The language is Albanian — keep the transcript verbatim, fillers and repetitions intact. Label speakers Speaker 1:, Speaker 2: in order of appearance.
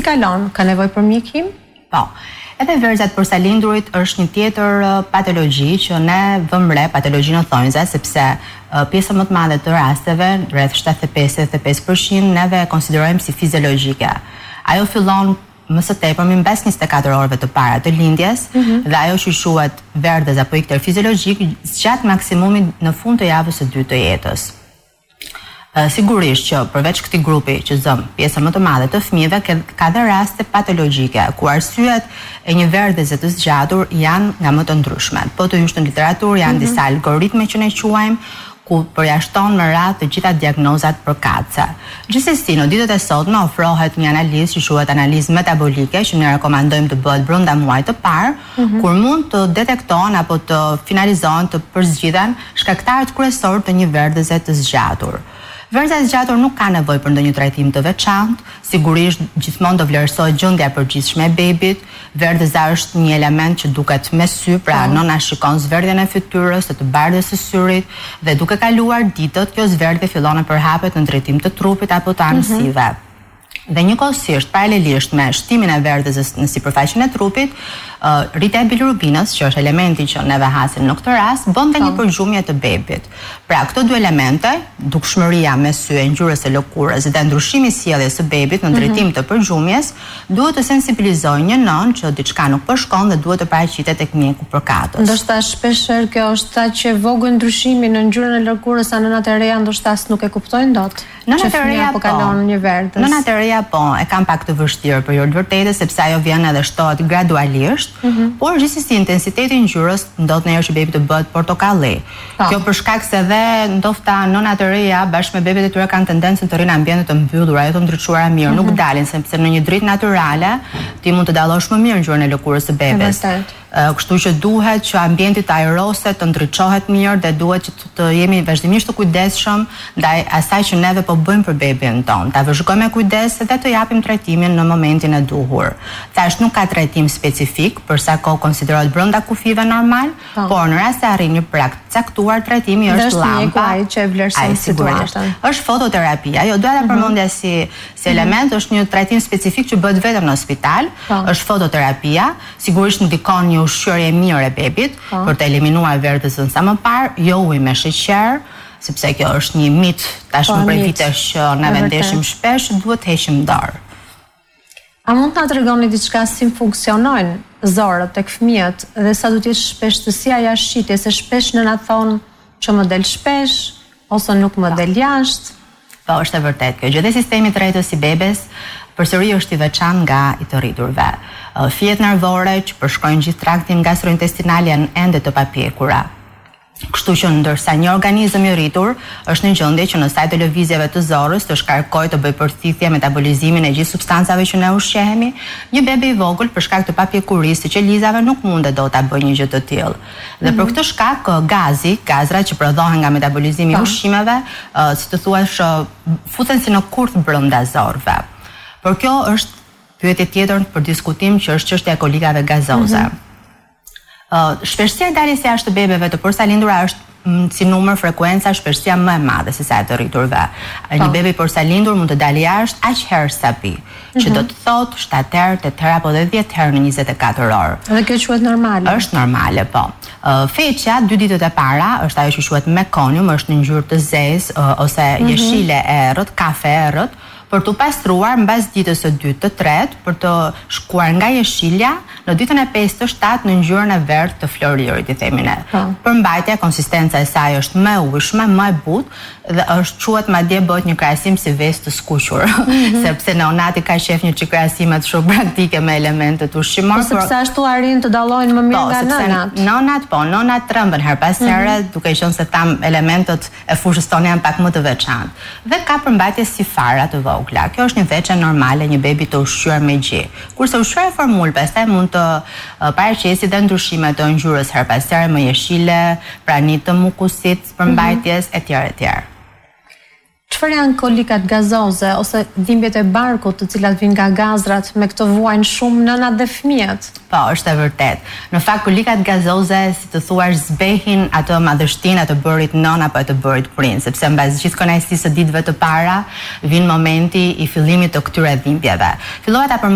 Speaker 1: kalon? Ka nevojë për mjekim?
Speaker 2: Po. Edhe verzat për sa lindurit është një tjetër patologji që ne vëmë re, patologjinë e thonjza, sepse pjesa më të madhe të rasteve, rreth shtatëdhjetë e pesë deri në pesë përqind, neve e konsiderojmë si fiziologjike. Ajo fillon më së tepërmi mbas njëzet e katër orëve të para të lindjes, mm-hmm. dhe ajo që quhet verdhez apo ikter fiziologjik gjatë maksimumit në fund të javës së dytë të jetës. Uh, sigurisht që përveç këtij grupi që zëm pjesa më të madhe të fëmijëve ka dhe raste patologjike ku arsyet e një verdheze të zgjatur janë nga më të ndryshmet. Po të hysh në literaturë janë mm-hmm. disa algoritme që ne quajmë ku përjashton në radhë të gjitha diagnozat përkatëse. Gjithsesi, në ditët e sotme ofrohet një analizë që quhet analizë metabolike që ne rekomandojmë të bëhet brenda muajit të parë, mm-hmm. kur mund të detektohen apo të finalizohen të përzgjidhen shkaktarët kryesor të një verdheze të zgjatur. Verdheza e zgjatur nuk ka nevojë për ndonjë trajtim të veçantë, sigurisht gjithmonë do vlerësohet gjendja e përgjithshme e bebit. Verdheza është një element që duket me sy, pra oh. nëna shikon zverdhjen e fytyrës, të bardhës së syrit dhe duke kaluar ditët, kjo zverdhje fillon të përhapet në drejtim të trupit apo të anësive. Mm-hmm. Dhe njëkohësisht, paralelisht me shtimin e verdhezës në sipërfaqen e trupit, uh, rritja e bilirubinës, që është elementi që neve hasim në këtë rast, bën dhe një përgjumje të bebit. Pra, këto dy elemente, dukshmëria me sy e ngjyrës së lëkurës dhe ndryshimi i sjelljes së bebit në drejtim të përgjumjes, duhet të sensibilizojë një nën që diçka nuk po shkon dhe duhet të paraqitet tek mjeku përkatës.
Speaker 1: Ndoshta shpeshherë kjo është aq e vogël ndryshimi në ngjyrën e lëkurës sa nënat e reja ndoshta as nuk e kuptojnë dot.
Speaker 2: Nënat e reja
Speaker 1: po kalon një verdhës.
Speaker 2: Nënat e reja po, e kam pak të vështirë për ju të vërtetë sepse ajo vjen edhe shtohet gradualisht, mm-hmm. por gjithsesi intensiteti i ngjyrës ndodh ndonjëherë që bebi të bëhet portokalli. Kjo për shkak se edhe ndoshta nënat e reja bashkë me bebet e tyre kanë tendencën të rrinë në ambiente të mbyllura, ajo të ndriçuara mirë, mm-hmm. nuk dalin sepse në një dritë natyrale ti mund të dallosh më mirë ngjyrën e lëkurës së bebes. Kështu që duhet që ambienti të ajroset, të ndriçohet mirë dhe duhet që të, të jemi vazhdimisht të kujdesshëm ndaj asaj që neve po bëjmë për bebin ton. Ta vëzhgojmë me kujdes dhe të japim trajtimin në momentin e duhur. Thash nuk ka trajtim specifik për sa kohë konsiderohet brenda kufive normal, oh. por në rast se arrin një prag të caktuar, trajtimi është llampa
Speaker 1: që e vlerëson situatën.
Speaker 2: Është fototerapia. Jo, doja ta përmendja si si element, mm-hmm. është një trajtim specifik që bëhet vetëm në spital, oh. është fototerapia, sigurisht ndikon një ushqyerje mirë e bebit oh. për të eliminuar verdhezën sa më parë, jo ujë me sheqer, sepse kjo është një mit tashmë prej vitesh që ne vendeshim shpesh, duhet të heqim dorë.
Speaker 1: A mund të na tregoni diçka si funksionojnë zorët tek fëmijët dhe sa duhet të jetë shpeshtësia jashtë shitjes, se shpesh nëna thonë që më del shpesh ose nuk më del jashtë.
Speaker 2: Po, është e vërtetë kjo. Gjithë sistemi i rrethës i bebes përsëri është i veçantë nga i të rriturve. Fijet nervore që përshkojnë gjithë traktin gastrointestinal janë ende të papjekura. Kështu që ndërsa një organizëm i rritur është në gjendje që në saj të lëvizjeve të zorrës të shkarkojë të bëjë përthithje metabolizimin e gjithë substancave që ne ushqehemi, një bebe i vogël për shkak të papjekurisë të qelizave nuk mundet dot ta bëjë një gjë të tillë. Dhe për këtë shkak gazi, gazrat që prodhohen nga metabolizimi i ushqimeve, si të thuash, futen si në kurth brenda zorrëve. Por kjo është pyetje tjetër për diskutim që është çështja e kolikave gazoze. Mm-hmm. Uh, shpeshtësia e daljes jashtë të bebeve të porsalindura është mm, si numër frekuenca shpeshtësia më e madhe se sa e të rriturve. Oh. Një bebe i porsalindur mund të dalë jashtë aq herë sa pi, mm-hmm. që do të thotë shtatë herë, tetë herë apo edhe dhjetë herë në njëzet e katër orë.
Speaker 1: Dhe kjo quhet normale?
Speaker 2: Është normale, po. Uh, feqja, dy ditët e para, është ajo që quhet mekonium, është në ngjyrë të zezë uh, ose mm-hmm. jeshile e errët, kafe e errët, për të pastruar mbas ditës së dytë të tretë për të shkuar nga jeshilja në ditën e pesë të shtatë në ngjyrën e verdhë të floririt, i themi ne. Oh. Përmbajtja, konsistenca e saj është më e ujshme, më e butë dhe është quhet madje bëhet një krahasim si vezë të skuqur, mm-hmm. sepse neonati ka qef një çik krahasime shumë praktike me elementet ushqimor.
Speaker 1: Po sepse ashtu arrin të dallojnë më mirë
Speaker 2: po,
Speaker 1: nga nënat.
Speaker 2: Nënat po, nënat trembën her pas here, mm-hmm. duke qenë se tam elementet e fushës tonë janë pak më të veçantë. Dhe ka përmbajtje si fara të vogla. Kjo është një veçe normale, një bebi të ushqyer me gjë. Kurse ushqyerja e formul pastaj mund të uh, paraqesë dhe ndryshime të ngjyrës her pas here, më jeshile, pranit të mukusit, përmbajtjes mm-hmm. etj etj.
Speaker 1: Çfarë janë kolikat gazoze ose dhimbjet e barkut, të cilat vijnë nga gazrat, me këtë vuajnë shumë nënat dhe fëmijët?
Speaker 2: Po, është e vërtet. Në fakt kolikat gazoze, si të thuash, zbehin atë madhështinë e të bërit nën apo e të bërit prind, sepse mbas gjithë kënaqësisë së ditëve të para vin momenti i fillimit të këtyre dhimbjeve. Fillova ta